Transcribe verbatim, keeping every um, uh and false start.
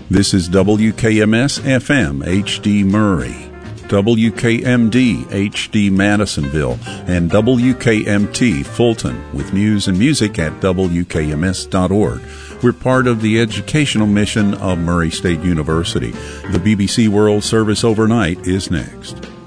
This is W K M S F M H D Murray, W K M D H D Madisonville, and W K M T Fulton, with news and music at W K M S dot org. We're part of the educational mission of Murray State University. The B B C World Service Overnight is next.